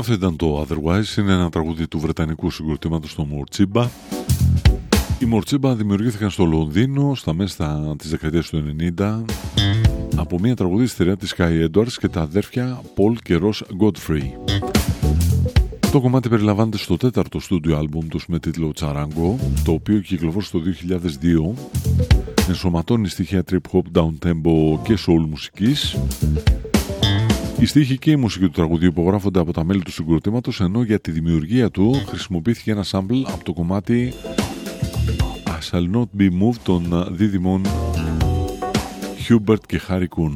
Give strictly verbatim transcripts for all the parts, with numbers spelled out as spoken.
Αυτό ήταν το Otherwise, είναι ένα τραγούδι του βρετανικού συγκροτήματος του Morcheeba. Οι Morcheeba δημιουργήθηκαν στο Λονδίνο στα μέσα της δεκαετίας του ενενήντα από μια τραγουδίστρια της Sky Edwards και τα αδέρφια Paul και Ross Godfrey. Το κομμάτι περιλαμβάνεται στο τέταρτο στούντιο άλμπουμ τους με τίτλο Charango, το οποίο κυκλοφόρησε το δύο χιλιάδες δύο. Ενσωματώνει στοιχεία trip hop, down tempo και soul μουσικής. Οι στίχοι και η μουσική του τραγουδιού υπογράφονται από τα μέλη του συγκροτήματος, ενώ για τη δημιουργία του χρησιμοποιήθηκε ένα sample από το κομμάτι I Shall Not Be Moved των δίδυμων Hubert και Harry Kuhn.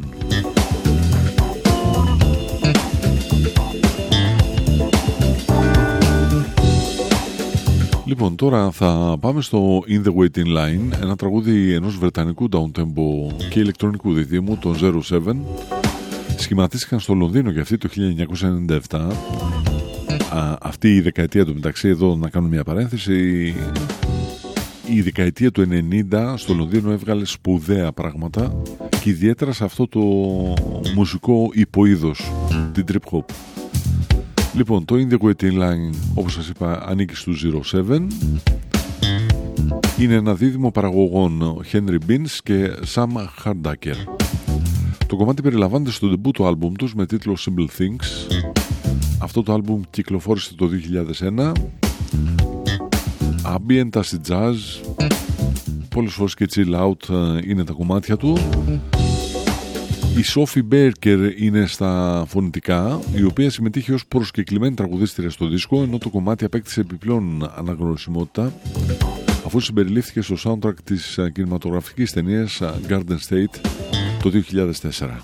Λοιπόν, τώρα θα πάμε στο In The Waiting Line, ένα τραγούδι ενός βρετανικού downtempo και ηλεκτρονικού διδύμου, το Zero Seven. Σχηματίστηκαν στο Λονδίνο και αυτή το χίλια εννιακόσια ενενήντα επτά. Α, αυτή η δεκαετία του μεταξύ, εδώ να κάνω μια παρένθεση, η δεκαετία του ενενήντα στο Λονδίνο έβγαλε σπουδαία πράγματα και ιδιαίτερα σε αυτό το μουσικό υποείδος, την trip hop. Λοιπόν, το In The Waiting Line, όπως σας είπα, ανήκει στο Zero Seven. Είναι ένα δίδυμο παραγωγών Henry Beans και Sam Hardaker. Το κομμάτι περιλαμβάνεται στο ντεμπού του άλμπουμ τους με τίτλο Simple Things. Αυτό το άλμπουμ κυκλοφόρησε το δύο χιλιάδες ένα. Ambient, acid jazz, πολλές φορές και chill out είναι τα κομμάτια του. Η Sophie Baker είναι στα φωνητικά, η οποία συμμετείχε ως προσκεκλημένη τραγουδίστρια στο δίσκο, ενώ το κομμάτι απέκτησε επιπλέον αναγνωρισιμότητα αφού συμπεριλήφθηκε στο soundtrack της κινηματογραφικής ταινίας Garden State το δύο χιλιάδες τέσσερα.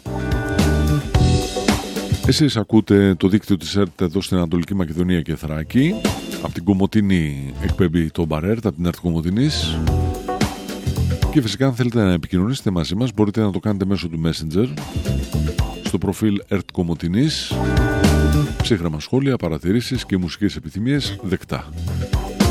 Εσείς ακούτε το δίκτυο της ΕΡΤ εδώ στην Ανατολική Μακεδονία και Θράκη. Από την Κομοτηνή εκπέμπει το Μπαρέρτ, από την ΕΡΤ Κομοτηνής. Και φυσικά αν θέλετε να επικοινωνήσετε μαζί μας μπορείτε να το κάνετε μέσω του Messenger στο προφίλ ΕΡΤ Κομοτηνής. Ψύχραμα σχόλια, παρατηρήσεις και μουσικές επιθυμίες δεκτά.